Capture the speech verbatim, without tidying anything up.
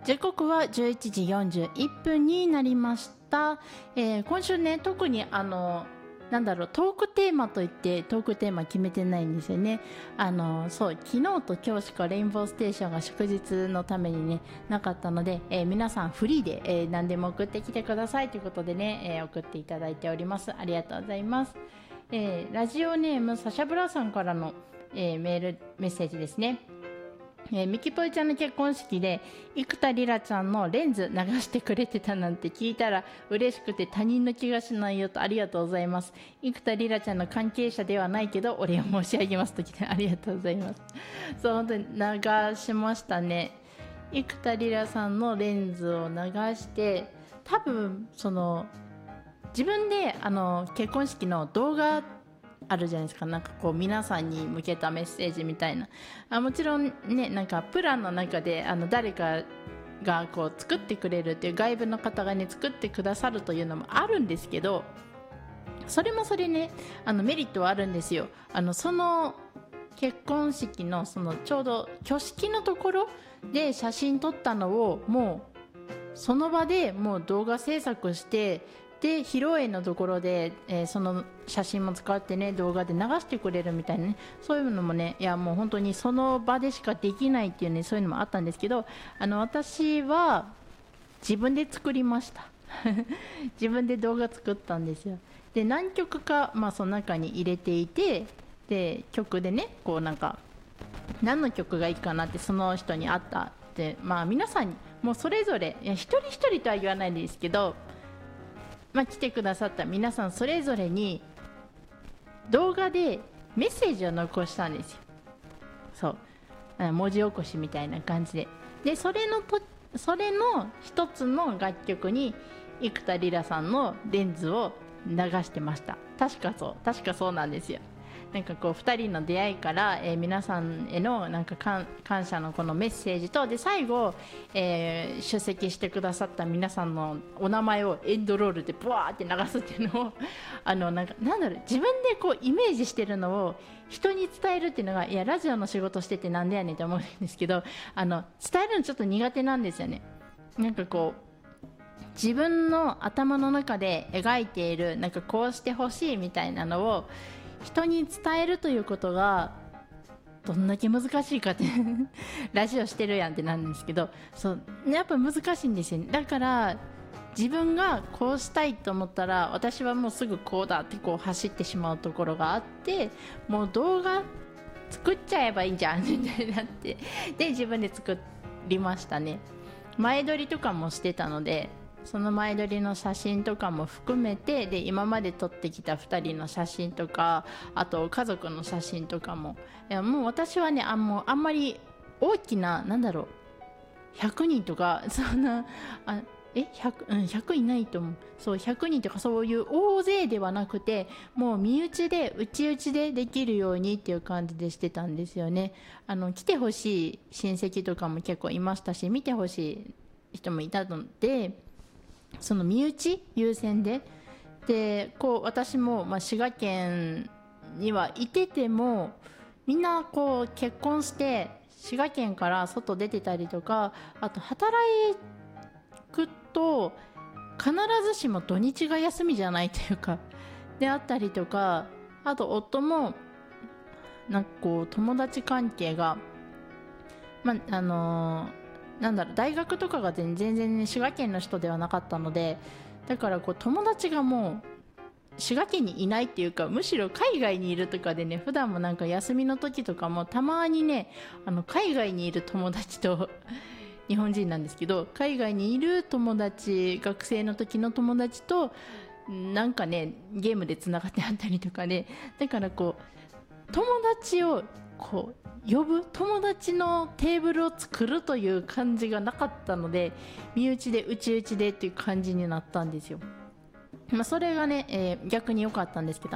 時刻はじゅういちじよんじゅういっぷんになりました。えー、今週ね、特にあのなんだろうトークテーマといってトークテーマ決めてないんですよね。あのそう昨日と今日しかレインボーステーションが祝日のためにねなかったので、えー、皆さんフリーで、えー、何でも送ってきてくださいということでね、えー、送っていただいております。ありがとうございます。えー、ラジオネームサシャブラさんからの、えー、メールメッセージですね。えー、ミキポイちゃんの結婚式で生田リラちゃんのレンズ流してくれてたなんて聞いたら嬉しくて他人の気がしないよと。ありがとうございます。生田リラちゃんの関係者ではないけどお礼を申し上げますと来て、ありがとうございます。そう本当に流しましたね。生田リラさんのレンズを流して、多分その自分であの結婚式の動画あるじゃないですか。なんかこう皆さんに向けたメッセージみたいな、あもちろんね、なんかプランの中であの誰かがこう作ってくれるっていう、外部の方がね作ってくださるというのもあるんですけど、それもそれねあのメリットはあるんですよ。あのその結婚式のそのちょうど挙式のところで写真撮ったのをもうその場でもう動画制作して、で披露宴のところで、えー、その写真も使ってね動画で流してくれるみたいなね、そういうのもね、いやもう本当にその場でしかできないっていうね、そういうのもあったんですけど、あの私は自分で作りました自分で動画作ったんですよ。で何曲か、まあ、その中に入れていて、で曲でねこうなんか何の曲がいいかなってその人にあったって、まあ皆さんにもうそれぞれ、いや一人一人とは言わないんですけど、まあ、来てくださった皆さんそれぞれに動画でメッセージを残したんですよ。そう文字起こしみたいな感じで、でそれのとそれの一つの楽曲に生田リラさんのレンズを流してました。確かそう確かそうなんですよ。なんかこうふたりの出会いから、えー、皆さんへのなんか感謝のこのメッセージと、で最後、えー、出席してくださった皆さんのお名前をエンドロールでブワーって流すっていうのをあのなんかなんだろう、自分でこうイメージしてるのを人に伝えるっていうのが、いやラジオの仕事しててなんでやねんって思うんですけど、あの伝えるのちょっと苦手なんですよね。なんかこう自分の頭の中で描いているなんかこうしてほしいみたいなのを人に伝えるということがどんだけ難しいかってラジオしてるやんってなんですけど、そうやっぱ難しいんですよね。だから自分がこうしたいと思ったら私はもうすぐこうだってこう走ってしまうところがあって、もう動画作っちゃえばいいじゃんみたいになって、で自分で作りましたね。前撮りとかもしてたので、その前撮りの写真とかも含めて、で今まで撮ってきたふたりの写真とか、あと家族の写真とかも、いやもう私はね あ, もうあんまり大きななんだろうひゃくにんとかそんなあえ 100,、うん、ひゃくいないと思う。そうひゃくにんとかそういう大勢ではなくて、もう身内で内々でできるようにっていう感じでしてたんですよね。あの来てほしい親戚とかも結構いましたし、見てほしい人もいたので、その身内優先で、でこう私も、まあ、滋賀県にはいててもみんなこう結婚して滋賀県から外出てたりとか、あと働くと必ずしも土日が休みじゃないというかであったりとか、あと夫もなんかこう友達関係が、まああのーなんだろう大学とかが全然、ね、滋賀県の人ではなかったので、だからこう友達がもう滋賀県にいないっていうか、むしろ海外にいるとかでね、普段もなんか休みの時とかもたまにね、あの海外にいる友達と日本人なんですけど、海外にいる友達、学生の時の友達となんかねゲームでつながってあったりとかで、だからこう友達をこう呼ぶ友達のテーブルを作るという感じがなかったので、身内で内々でっていう感じになったんですよ。まあ、それがね、えー、逆に良かったんですけど、